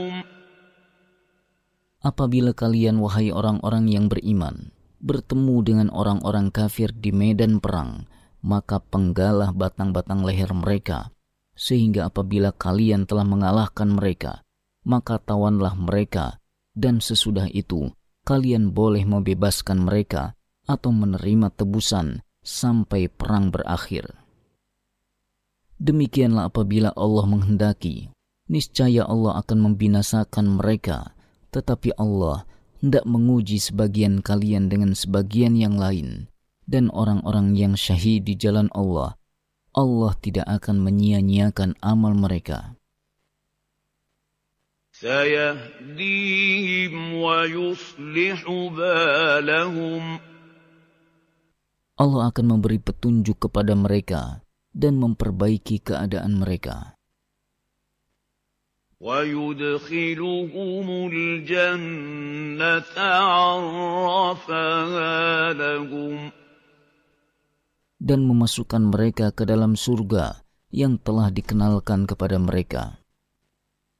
Apabila kalian, wahai orang-orang yang beriman, bertemu dengan orang-orang kafir di medan perang, maka penggalah batang-batang leher mereka, sehingga apabila kalian telah mengalahkan mereka, maka tawanlah mereka, dan sesudah itu kalian boleh membebaskan mereka atau menerima tebusan sampai perang berakhir. Demikianlah apabila Allah menghendaki, niscaya Allah akan membinasakan mereka, tetapi Allah hendak menguji sebagian kalian dengan sebagian yang lain, dan orang-orang yang syahid di jalan Allah, Allah tidak akan menyia-nyiakan amal mereka. سَيَهْدِيهِمْ وَيُصْلِحُ بَالَهُمْ. Allah akan memberi petunjuk kepada mereka dan memperbaiki keadaan mereka. وَيُدْخِلُهُمُ الْجَنَّةَ عَرَّفَهَا لَهُمْ. Dan memasukkan mereka ke dalam surga yang telah dikenalkan kepada mereka.